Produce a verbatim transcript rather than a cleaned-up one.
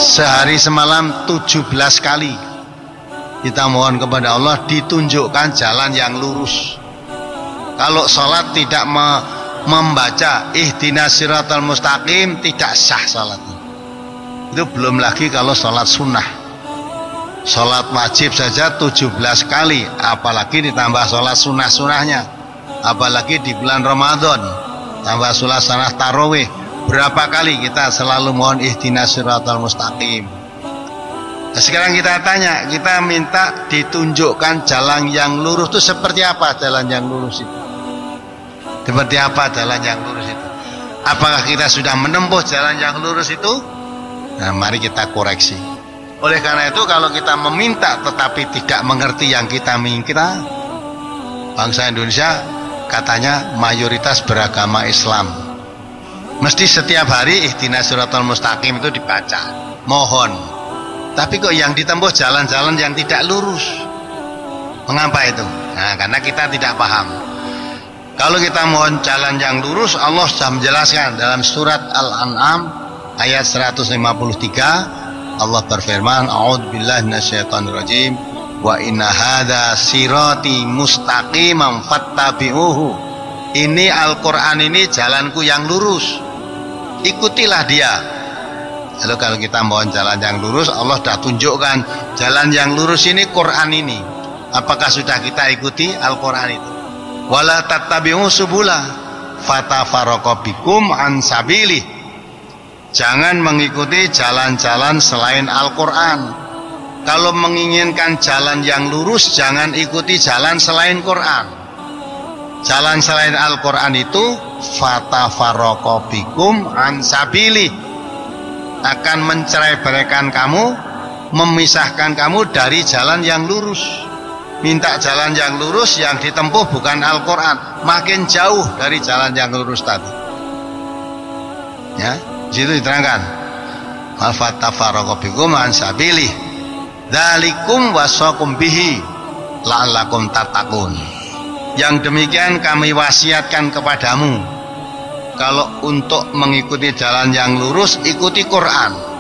sehari semalam tujuh belas kali kita mohon kepada Allah ditunjukkan jalan yang lurus. Kalau sholat tidak me membaca ihdinas siratal mustaqim, tidak sah sholatnya. Itu belum lagi kalau sholat sunnah. Sholat wajib saja tujuh belas kali, apalagi ditambah sholat sunnah-sunnahnya, apalagi di bulan Ramadan tambah sholat sunnah tarawih. Berapa kali kita selalu mohon ihdinas siratal mustaqim. Nah, sekarang kita tanya, kita minta ditunjukkan jalan yang lurus itu seperti apa jalan yang lurus itu? Seperti apa jalan yang lurus itu? Apakah kita sudah menempuh jalan yang lurus itu? Nah, mari kita koreksi. Oleh karena itu, kalau kita meminta tetapi tidak mengerti yang kita minta, bangsa Indonesia katanya mayoritas beragama Islam. Mesti setiap hari ihdinas siratal mustaqim itu dibaca, mohon. Tapi kok yang ditempuh jalan-jalan yang tidak lurus? Mengapa itu? Nah, karena kita tidak paham. Kalau kita mohon jalan yang lurus, Allah sudah menjelaskan dalam surat Al-An'am ayat seratus lima puluh tiga. Allah berfirman, a'udzubillahi minasyaitonirrajim, wa inna hadza sirati mustaqiman fattabi'uhu. Ini Al-Qur'an ini jalanku yang lurus, ikutilah dia. Lalu kalau kita mohon jalan yang lurus, Allah sudah tunjukkan jalan yang lurus ini Quran ini. Apakah sudah kita ikuti Al-Quran itu? Wala tattabi'u subula fatafarraqu bikum an sabilih. Jangan mengikuti jalan-jalan selain Al-Quran. Kalau menginginkan jalan yang lurus, jangan ikuti jalan selain Quran. Jalan selain Al-Quran itu fatafarraqu bikum an sabilih, akan mencerai-beraikan kamu, memisahkan kamu dari jalan yang lurus. Minta jalan yang lurus, yang ditempuh bukan Al-Quran, makin jauh dari jalan yang lurus tadi. Ya, situ diterangkan. Fatafarraqu bikum an sabilih, dzalikum wasaqum bihi la'allakum tattaqun. Yang demikian kami wasiatkan kepadamu, kalau untuk mengikuti jalan yang lurus, ikuti Quran.